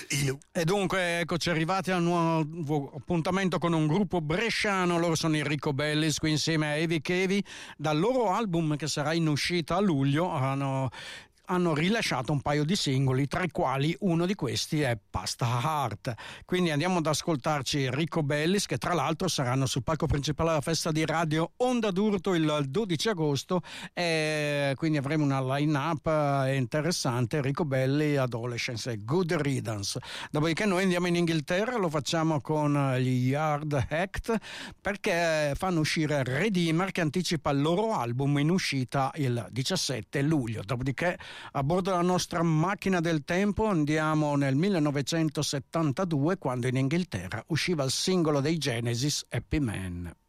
E dunque eccoci arrivati al nuovo appuntamento con un gruppo bresciano. Loro sono i Rico Bellis, qui insieme a Evi Kevi. Dal loro album che sarà in uscita a luglio hanno rilasciato un paio di singoli, tra i quali uno di questi è Pasta Heart. Quindi andiamo ad ascoltarci Rico Bellis, che tra l'altro saranno sul palco principale della festa di radio Onda d'Urto il 12 agosto, e quindi avremo una line-up interessante: Rico Belli, Adolescence e Good Riddance. Dopodiché noi andiamo in Inghilterra, lo facciamo con gli Yard Act, perché fanno uscire Redeemer, che anticipa il loro album in uscita il 17 luglio. Dopodiché a bordo della nostra macchina del tempo andiamo nel 1972, quando in Inghilterra usciva il singolo dei Genesis, Happy Man.